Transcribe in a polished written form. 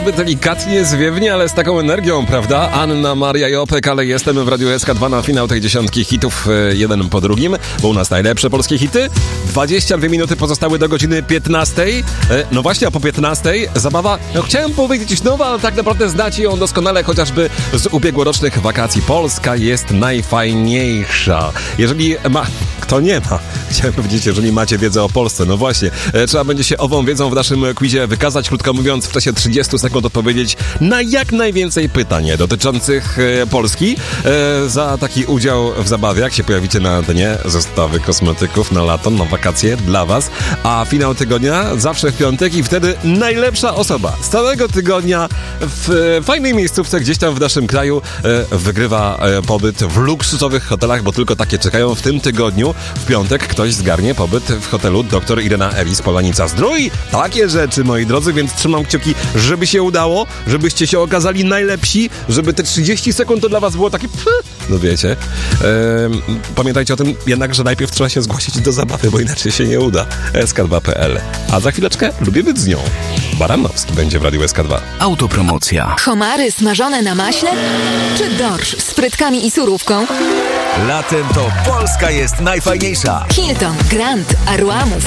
niby delikatnie, zwiewnie, ale z taką energią, prawda? Anna Maria Jopek, ale jestem w Radiu SK2 na finał tej dziesiątki hitów, jeden po drugim, bo u nas najlepsze polskie hity. 22 minuty pozostały do godziny 15. No właśnie, a po 15 zabawa, no chciałem powiedzieć nowa, ale tak naprawdę znacie ją doskonale, chociażby z ubiegłorocznych wakacji. Polska jest najfajniejsza. Jeżeli ma... Kto nie ma? Chciałem powiedzieć, jeżeli macie wiedzę o Polsce. No właśnie, trzeba będzie się ową wiedzą w naszym quizie wykazać, krótko mówiąc, w czasie 30 sekund odpowiedzieć na jak najwięcej pytań dotyczących Polski. Za taki udział w zabawie, jak się pojawicie na antenie, zestawy kosmetyków na lato, na wakacje dla was. A finał tygodnia zawsze w piątek i wtedy najlepsza osoba z całego tygodnia w fajnej miejscówce gdzieś tam w naszym kraju wygrywa pobyt w luksusowych hotelach, bo tylko takie czekają w tym tygodniu. W piątek ktoś zgarnie pobyt w hotelu Dr. Irena Elis Polanica Zdrój. Takie rzeczy, moi drodzy, więc trzymam kciuki, żeby się udało, żebyście się okazali najlepsi, żeby te 30 sekund to dla was było takie no wiecie. Pamiętajcie o tym jednak, że najpierw trzeba się zgłosić do zabawy, bo inaczej się nie uda. SK2.pl. A za chwileczkę lubię być z nią. Baranowski będzie w Radiu SK2. Autopromocja. Homary smażone na maśle? Czy dorsz z frytkami i surówką? Latem to Polska jest najfajniejsza. Hilton, Grand, Arłamów,